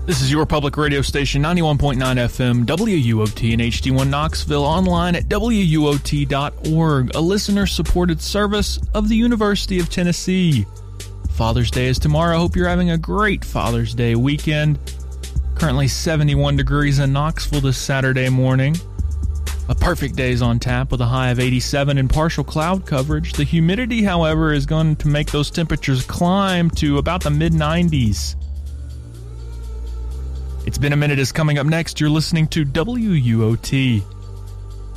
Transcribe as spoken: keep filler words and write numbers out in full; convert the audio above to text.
This is your public radio station, ninety-one point nine F M, W U O T in H D one Knoxville, online at W U O T dot org, a listener-supported service of the University of Tennessee. Father's Day is tomorrow. Hope you're having a great Father's Day weekend. Currently seventy-one degrees in Knoxville this Saturday morning. A perfect day is on tap with a high of eighty-seven and partial cloud coverage. The humidity, however, is going to make those temperatures climb to about the mid nineties. It's Been a Minute is coming up next. You're listening to W U O T.